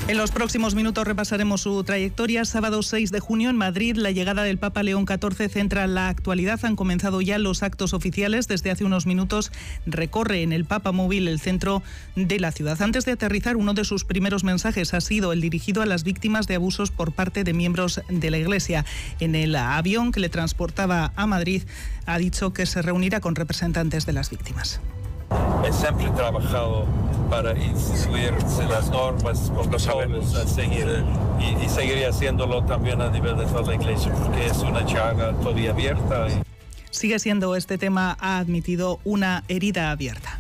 En los próximos minutos repasaremos su trayectoria. Sábado 6 de junio en Madrid, la llegada del Papa León XIV centra la actualidad. Han comenzado ya los actos oficiales. Desde hace unos minutos recorre en el Papa Móvil el centro de la ciudad. Antes de aterrizar, uno de sus primeros mensajes ha sido el dirigido a las víctimas de abusos por parte de miembros de la Iglesia. En el avión que le transportaba a Madrid ha dicho que se reunirá con representantes de las víctimas. He siempre trabajado para seguir las normas, protocolos, a seguir y seguiré haciéndolo también a nivel de toda la Iglesia, porque es una llaga todavía abierta. Sigue siendo este tema, ha admitido, una herida abierta.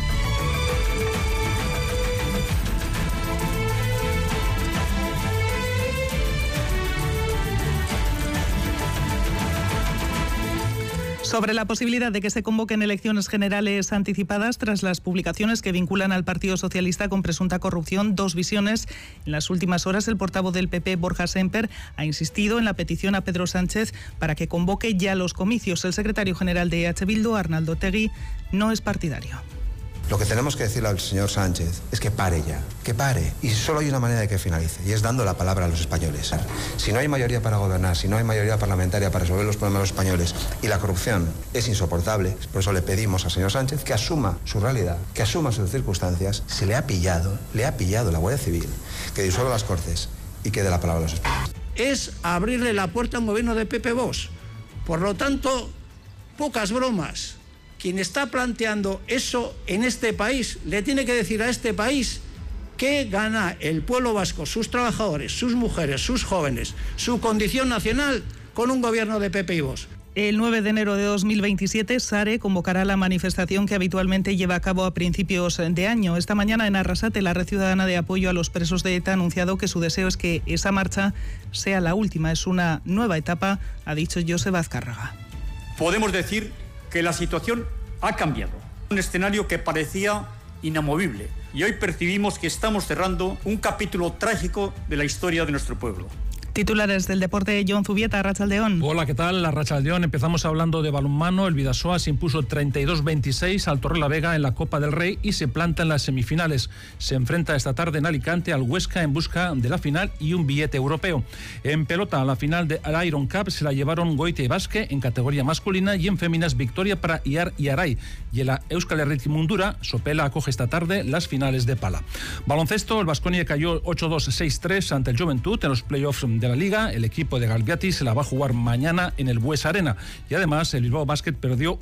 Sobre la posibilidad de que se convoquen elecciones generales anticipadas tras las publicaciones que vinculan al Partido Socialista con presunta corrupción, dos visiones. En las últimas horas, el portavoz del PP, Borja Semper, ha insistido en la petición a Pedro Sánchez para que convoque ya los comicios. El secretario general de EH Bildu, Arnaldo Otegi, no es partidario. Lo que tenemos que decirle al señor Sánchez es que pare ya, que pare. Y solo hay una manera de que finalice, y es dando la palabra a los españoles. Si no hay mayoría para gobernar, si no hay mayoría parlamentaria para resolver los problemas de los españoles, y la corrupción es insoportable, por eso le pedimos al señor Sánchez que asuma su realidad, que asuma sus circunstancias. Se le ha pillado la Guardia Civil, que disuelva las Cortes y que dé la palabra a los españoles. Es abrirle la puerta a un gobierno de Pepe Vox. Por lo tanto, pocas bromas. Quien está planteando eso en este país le tiene que decir a este país qué gana el pueblo vasco, sus trabajadores, sus mujeres, sus jóvenes, su condición nacional con un gobierno de PP y Vox. El 9 de enero de 2027, SARE convocará la manifestación que habitualmente lleva a cabo a principios de año. Esta mañana en Arrasate, la Red Ciudadana de Apoyo a los Presos de ETA ha anunciado que su deseo es que esa marcha sea la última. Es una nueva etapa, ha dicho Joseba Azcárraga. Podemos decir que la situación ha cambiado. Un escenario que parecía inamovible y hoy percibimos que estamos cerrando un capítulo trágico de la historia de nuestro pueblo. Titulares del deporte, Jon Zubieta, Arratsaldeón. Hola, ¿qué tal? Arratsaldeón. Empezamos hablando de balonmano. El Bidasoa se impuso 32-26 al Torrelavega en la Copa del Rey y se planta en las semifinales. Se enfrenta esta tarde en Alicante al Huesca en busca de la final y un billete europeo. En pelota, la final de la Iron Cup se la llevaron Goitia y Basque en categoría masculina y en féminas victoria para Iar y Aray. Y en la Euskal Herriti Mundura, Sopela acoge esta tarde las finales de pala. Baloncesto, el Baskonia cayó 8-2-6-3 ante el Juventud en los playoffs de la Liga. El equipo de Galbiati se la va a jugar mañana en el Bues Arena y además el Bilbao Basket perdió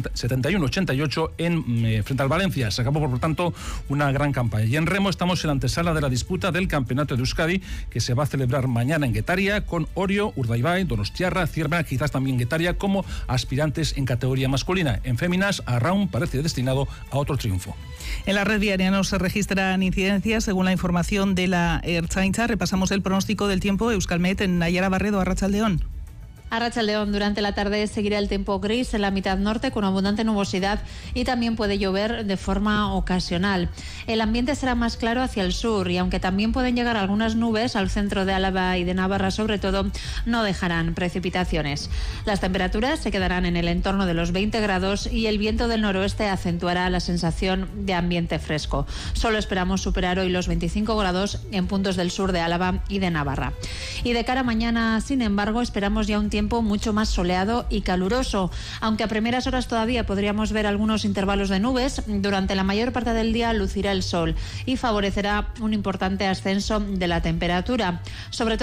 71-88 frente al Valencia. Se acabó por lo tanto una gran campaña. Y en remo estamos en la antesala de la disputa del Campeonato de Euskadi que se va a celebrar mañana en Guetaria con Orio, Urdaibai, Donostiarra, Cierva, quizás también Guetaria como aspirantes en categoría masculina. En féminas, Arraun parece destinado a otro triunfo. En la red diaria no se registran incidencias según la información de la Ertzaintza. Repasamos el pronóstico del tiempo. Euskalmet en Nayara Barredo, Arratsaldeón. Arratsaldeón, durante la tarde seguirá el tiempo gris en la mitad norte con abundante nubosidad y también puede llover de forma ocasional. El ambiente será más claro hacia el sur y aunque también pueden llegar algunas nubes al centro de Álava y de Navarra sobre todo, no dejarán precipitaciones. Las temperaturas se quedarán en el entorno de los 20 grados y el viento del noroeste acentuará la sensación de ambiente fresco. Solo esperamos superar hoy los 25 grados en puntos del sur de Álava y de Navarra. Y de cara a mañana, sin embargo, esperamos ya un tiempo mucho más soleado y caluroso, aunque a primeras horas todavía podríamos ver algunos intervalos de nubes. Durante la mayor parte del día lucirá el sol y favorecerá un importante ascenso de la temperatura, sobre todo